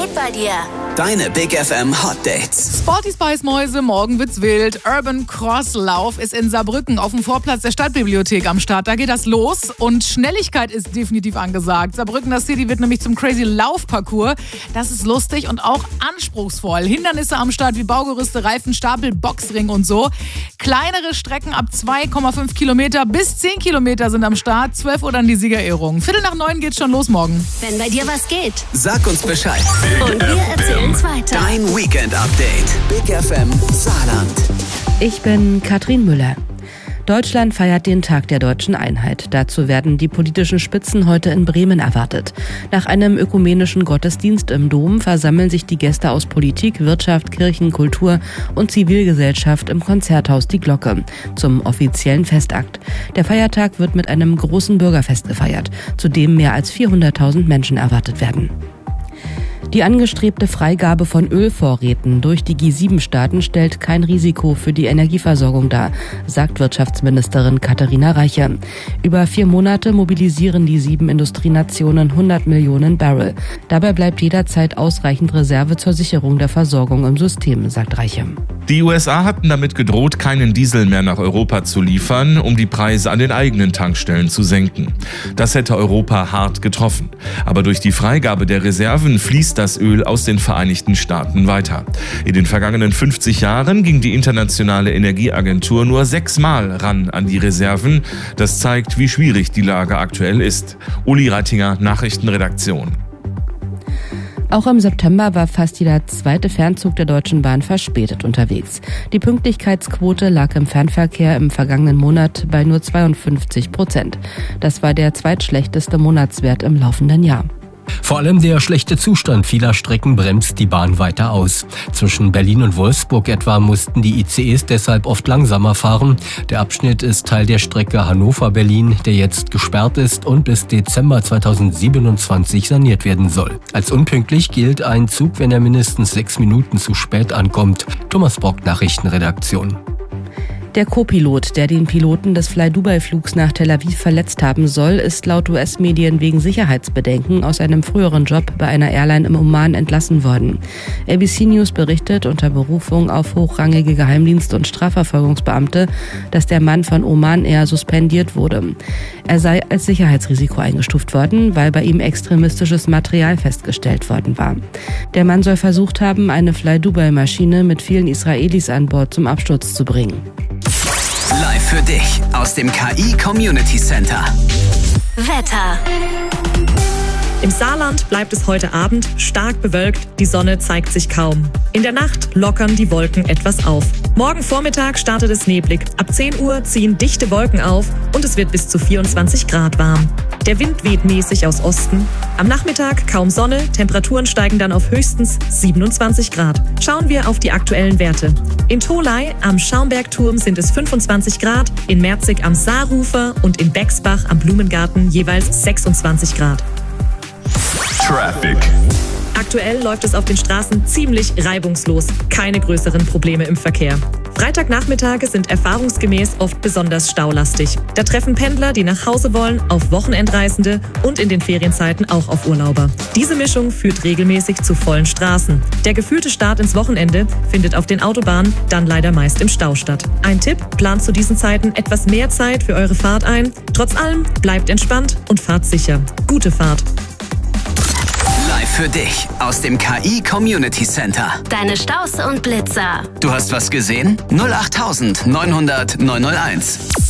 geht bei dir? Deine Big FM Hot Dates. Sporty Spice Mäuse, morgen wird's wild. Urban Crosslauf ist in Saarbrücken auf dem Vorplatz der Stadtbibliothek am Start. Da geht das los und Schnelligkeit ist definitiv angesagt. Saarbrückener City wird nämlich zum crazy Laufparcours. Das ist lustig und auch anspruchsvoll. Hindernisse am Start wie Baugerüste, Reifen, Stapel, Boxring und so. Kleinere Strecken ab 2,5 Kilometer bis 10 Kilometer sind am Start. 12 Uhr dann die Siegerehrung. 8:45 geht's schon los morgen. Wenn bei dir was geht. Sag uns Bescheid. Und wir erzählen's weiter. Dein Weekend-Update. Big FM Saarland. Ich bin Katrin Müller. Deutschland feiert den Tag der deutschen Einheit. Dazu werden die politischen Spitzen heute in Bremen erwartet. Nach einem ökumenischen Gottesdienst im Dom versammeln sich die Gäste aus Politik, Wirtschaft, Kirchen, Kultur und Zivilgesellschaft im Konzerthaus Die Glocke zum offiziellen Festakt. Der Feiertag wird mit einem großen Bürgerfest gefeiert, zu dem mehr als 400.000 Menschen erwartet werden. Die angestrebte Freigabe von Ölvorräten durch die G7-Staaten stellt kein Risiko für die Energieversorgung dar, sagt Wirtschaftsministerin Katharina Reiche. Über 4 Monate mobilisieren die 7 Industrienationen 100 Millionen Barrel. Dabei bleibt jederzeit ausreichend Reserve zur Sicherung der Versorgung im System, sagt Reiche. Die USA hatten damit gedroht, keinen Diesel mehr nach Europa zu liefern, um die Preise an den eigenen Tankstellen zu senken. Das hätte Europa hart getroffen. Aber durch die Freigabe der Reserven fließt das Öl aus den Vereinigten Staaten weiter. In den vergangenen 50 Jahren ging die Internationale Energieagentur nur 6-mal ran an die Reserven. Das zeigt, wie schwierig die Lage aktuell ist. Uli Reitinger, Nachrichtenredaktion. Auch im September war fast jeder zweite Fernzug der Deutschen Bahn verspätet unterwegs. Die Pünktlichkeitsquote lag im Fernverkehr im vergangenen Monat bei nur 52%. Das war der zweitschlechteste Monatswert im laufenden Jahr. Vor allem der schlechte Zustand vieler Strecken bremst die Bahn weiter aus. Zwischen Berlin und Wolfsburg etwa mussten die ICEs deshalb oft langsamer fahren. Der Abschnitt ist Teil der Strecke Hannover-Berlin, der jetzt gesperrt ist und bis Dezember 2027 saniert werden soll. Als unpünktlich gilt ein Zug, wenn er mindestens 6 Minuten zu spät ankommt. Thomas Brock, Nachrichtenredaktion. Der Co-Pilot, der den Piloten des Fly-Dubai-Flugs nach Tel Aviv verletzt haben soll, ist laut US-Medien wegen Sicherheitsbedenken aus einem früheren Job bei einer Airline im Oman entlassen worden. ABC News berichtet unter Berufung auf hochrangige Geheimdienst- und Strafverfolgungsbeamte, dass der Mann von Oman Air suspendiert wurde. Er sei als Sicherheitsrisiko eingestuft worden, weil bei ihm extremistisches Material festgestellt worden war. Der Mann soll versucht haben, eine Fly-Dubai-Maschine mit vielen Israelis an Bord zum Absturz zu bringen. Live für dich aus dem KI Community Center. Wetter. Im Saarland bleibt es heute Abend stark bewölkt, die Sonne zeigt sich kaum. In der Nacht lockern die Wolken etwas auf. Morgen Vormittag startet es neblig. Ab 10 Uhr ziehen dichte Wolken auf und es wird bis zu 24 Grad warm. Der Wind weht mäßig aus Osten. Am Nachmittag kaum Sonne, Temperaturen steigen dann auf höchstens 27 Grad. Schauen wir auf die aktuellen Werte. In Tholey am Schaumbergturm sind es 25 Grad, in Merzig am Saarufer und in Bexbach am Blumengarten jeweils 26 Grad. Traffic. Aktuell läuft es auf den Straßen ziemlich reibungslos. Keine größeren Probleme im Verkehr. Freitagnachmittage sind erfahrungsgemäß oft besonders staulastig. Da treffen Pendler, die nach Hause wollen, auf Wochenendreisende und in den Ferienzeiten auch auf Urlauber. Diese Mischung führt regelmäßig zu vollen Straßen. Der gefühlte Start ins Wochenende findet auf den Autobahnen dann leider meist im Stau statt. Ein Tipp: plant zu diesen Zeiten etwas mehr Zeit für eure Fahrt ein. Trotz allem bleibt entspannt und fahrt sicher. Gute Fahrt. Live für dich aus dem KI Community Center. Deine Staus und Blitzer. Du hast was gesehen? 08900 901.